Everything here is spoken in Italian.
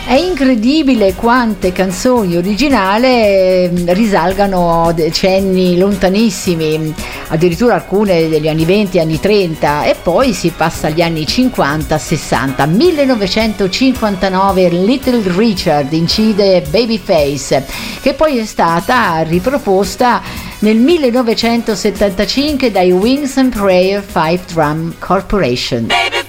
È incredibile quante canzoni originali risalgano a decenni lontanissimi, addirittura alcune degli anni 20 e anni 30, e poi si passa agli anni 50-60. 1959 Little Richard incide Babyface, che poi è stata riproposta nel 1975 dai Wings and Prayer 5 Drum Corporation.